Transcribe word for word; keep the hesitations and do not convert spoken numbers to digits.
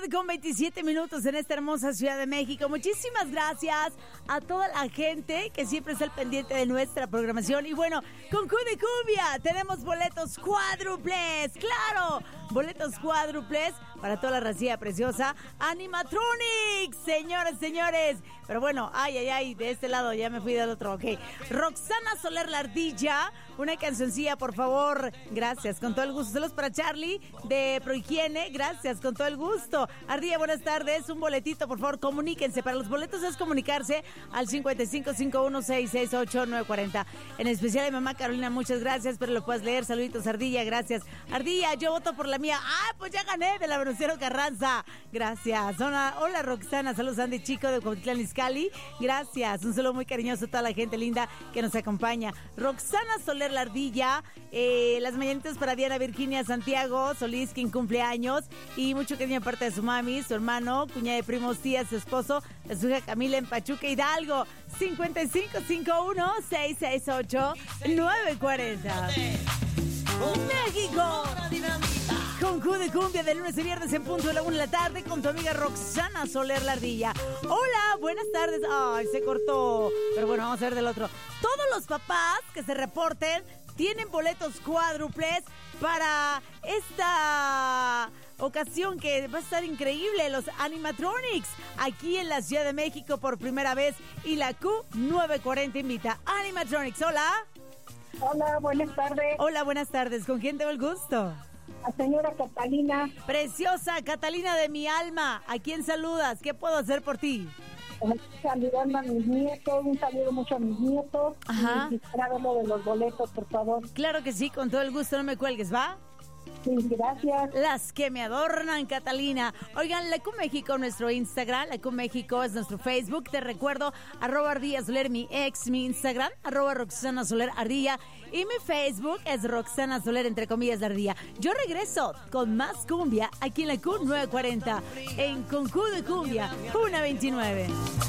con veintisiete minutos en esta hermosa Ciudad de México. Muchísimas gracias a toda la gente que siempre está al pendiente de nuestra programación. Y bueno, con Q de Cumbia tenemos boletos cuádruples, claro, boletos cuádruples para toda la racía preciosa Animatronics, señores, señores. Pero bueno, ay, ay, ay, de este lado ya me fui del otro, ok. Roxana Soler La Ardilla, una cancioncilla, por favor. Gracias, con todo el gusto. Saludos para Charlie de Prohigiene, gracias, con todo el gusto. Ardilla, buenas tardes, un boletito, por favor, comuníquense. Para los boletos es comunicarse al cincuenta y cinco cincuenta y uno sesenta y seis ochenta y nueve cuarenta. En especial a mi mamá Carolina, muchas gracias, pero lo puedes leer. Saluditos, Ardilla, gracias. Ardilla, yo voto por la mía. Ah, pues ya gané de la Venustiano Carranza. Gracias. Hola, hola Roxana, saludos Andy Chico de Cuautitlán Izcalli. Gracias, un saludo muy cariñoso a toda la gente linda que nos acompaña. Roxana Soler La Ardilla, eh, las mañanitas para Diana Virginia Santiago Solís, quien cumple años, y mucho cariño aparte de su mami, su hermano, cuñada de primos, tía, su esposo, la su hija Camila en Pachuca Hidalgo. cincuenta y cinco cincuenta y uno sesenta y seis ochenta y nueve cuarenta. México, con Q de Cumbia, de lunes a viernes en punto de la una de la tarde, con tu amiga Roxana Soler La Ardilla. Hola, buenas tardes. Ay, se cortó, pero bueno, vamos a ver del otro. Todos los papás que se reporten tienen boletos cuádruples para esta ocasión que va a estar increíble, los Animatronics, aquí en la Ciudad de México por primera vez, y la Q novecientos cuarenta invita. Animatronics, hola. Hola, buenas tardes. Hola, buenas tardes. ¿Con quién tengo el gusto? La señora Catalina. Preciosa, Catalina de mi alma. ¿A quién saludas? ¿Qué puedo hacer por ti? Saludando a mis nietos, un saludo mucho a mis nietos. Ajá. Y quisiera ver lo de los boletos, por favor. Claro que sí, con todo el gusto, no me cuelgues, ¿va? Sí, gracias. Las que me adornan, Catalina. Oigan, la Q México, nuestro Instagram, la Q México es nuestro Facebook. Te recuerdo, arroba Ardilla Soler, mi ex, mi Instagram, arroba Roxana Soler Ardilla. Y mi Facebook es Roxana Soler, entre comillas, de Ardilla. Yo regreso con más cumbia aquí en la Q novecientos cuarenta, en Con Q de Cumbia, una veintinueve.